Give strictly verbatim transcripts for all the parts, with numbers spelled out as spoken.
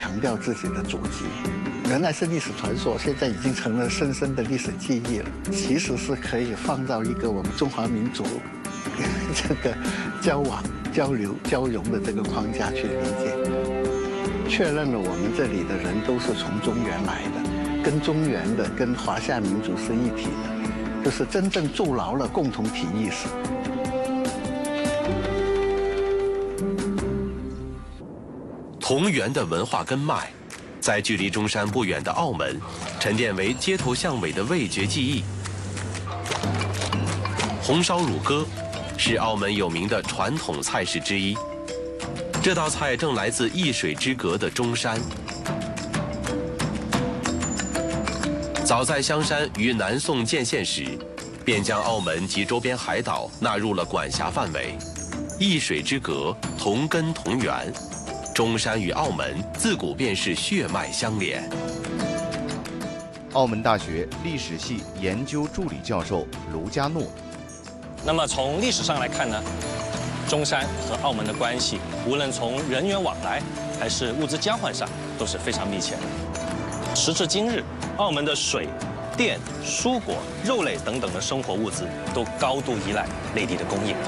强调自己的祖籍。原来是历史传说，现在已经成了深深的历史记忆了。其实是可以放到一个我们中华民族这个交往、交流、交融的这个框架去理解，确认了我们这里的人都是从中原来的，跟中原的、跟华夏民族是一体的，就是真正筑牢了共同体意识。 同源的文化根脉，在距离中山不远的澳门，沉淀为街头巷尾的味觉记忆。红烧乳鸽是澳门有名的传统菜式之一，这道菜正来自一水之隔的中山。早在香山于南宋建县时，便将澳门及周边海岛纳入了管辖范围。一水之隔，同根同源。中山与澳门自古便是血脉相连。 澳门大学历史系研究助理教授卢家诺。 那么从历史上来看呢，中山和澳门的关系，无论从人员往来还是物资交换上，都是非常密切的。时至今日，澳门的水、电、蔬果、肉类等等的生活物资都高度依赖内地的供应。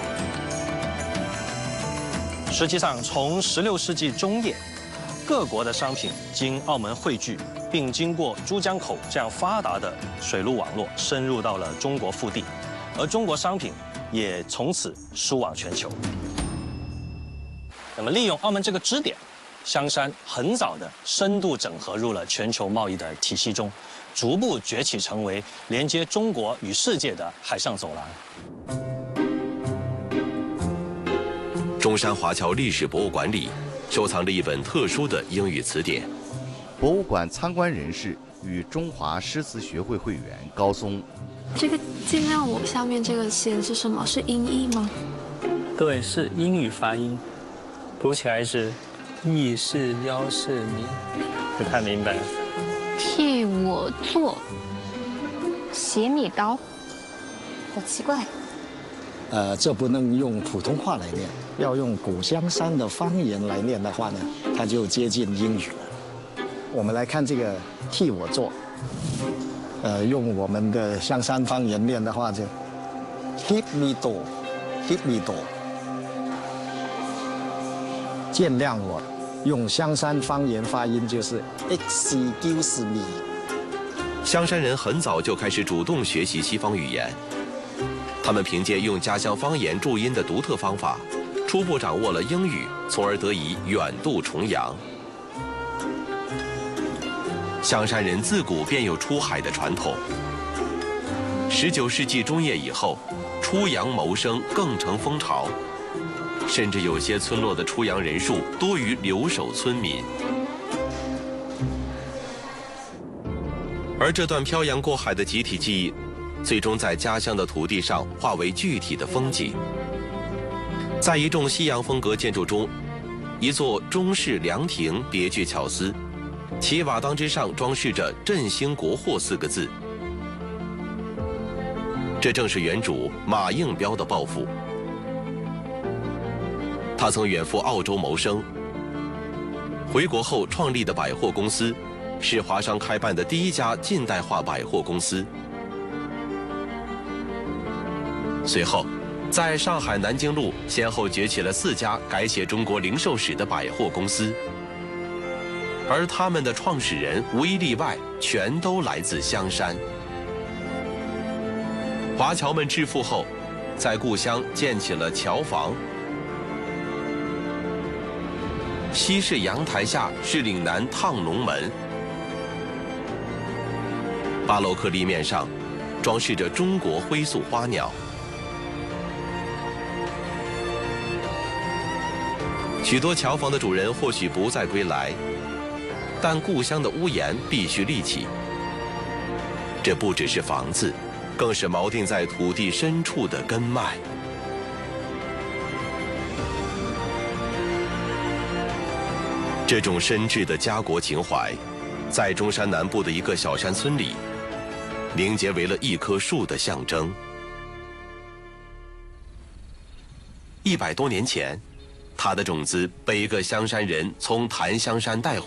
实际上，从十六世纪中叶，各国的商品经澳门汇聚，并经过珠江口这样发达的水路网络，深入到了中国腹地，而中国商品也从此输往全球。那么，利用澳门这个支点，香山很早的深度整合入了全球贸易的体系中，逐步崛起成为连接中国与世界的海上走廊。 中山华侨历史博物馆里收藏着一本特殊的英语词典。 博物馆参观人士与中华诗词学会会员高松。 这个尽量我下面这个弦是什么？是音译吗？ 对，是英语发音，读起来是意是腰是米，不太明白。 替我做洗米刀，好奇怪。 呃，这不能用普通话来念，要用古香山的方言来念的话呢，它就接近英语了。我们来看这个“替我做”，呃，用我们的香山方言念的话就 “hit me do”，“hit me do”。见谅我，用香山方言发音就是 “excuse me”。 香山人很早就开始主动学习西方语言。他们凭借用家乡方言注音的独特方法，初步掌握了英语，从而得以远渡重洋。香山人自古便有出海的传统。十九世纪中叶以后，出洋谋生更成风潮，甚至有些村落的出洋人数多于留守村民。而这段漂洋过海的集体记忆，最终在家乡的土地上化为具体的风景。在一众西洋风格建筑中，一座中式凉亭别具巧思，其瓦当之上装饰着“振兴国货”四个字。这正是原主马应彪的抱负。他曾远赴澳洲谋生，回国后创立的百货公司，是华商开办的第一家近代化百货公司。随后，在上海南京路先后崛起了四家改写中国零售史的百货公司，而他们的创始人无一例外全都来自香山。华侨们致富后，在故乡建起了侨房，西式阳台下是岭南烫龙门，巴洛克立面上装饰着中国灰塑花鸟。许多侨房的主人或许不再归来，但故乡的屋檐必须立起。这不只是房子，更是锚定在土地深处的根脉。这种深挚的家国情怀，在中山南部的一个小山村里，凝结为了一棵树的象征。一百多年前， 它的种子被一个香山人从檀香山带回。